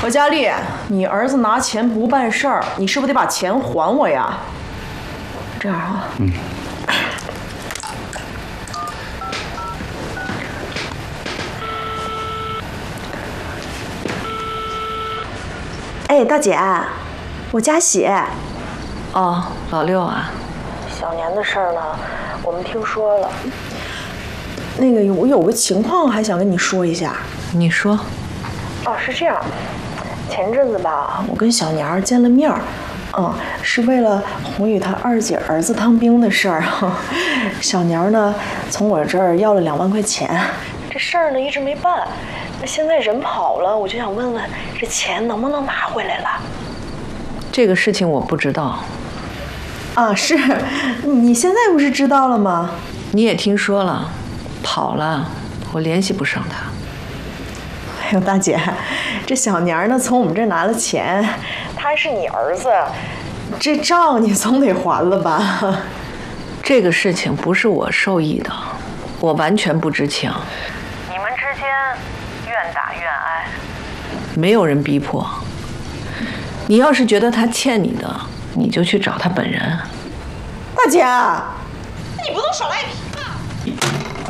何佳丽，你儿子拿钱不办事儿，你是不是得把钱还我呀？这样啊。哎，大姐，我家喜。 哦，老六啊。 小年的事儿呢，我们听说了。那个，我有个情况还想跟你说一下。 你说。 哦，是这样，前阵子吧，我跟小年儿见了面儿，是为了红宇他二姐儿子当兵的事儿。小年儿呢，从我这儿要了2万块钱，这事儿呢一直没办。那现在人跑了，我就想问问，这钱能不能拿回来了？ 这个事情我不知道。 啊，是，你现在不是知道了吗？ 你也听说了，跑了，我联系不上他。 哎呦，大姐，这小年儿呢从我们这儿拿了钱，他还是你儿子，这账你总得还了吧？ 这个事情不是我授意的，我完全不知情。 你们之间愿打愿挨， 没有人逼迫。你要是觉得他欠你的，你就去找他本人。 大姐， 你不能耍赖皮吧？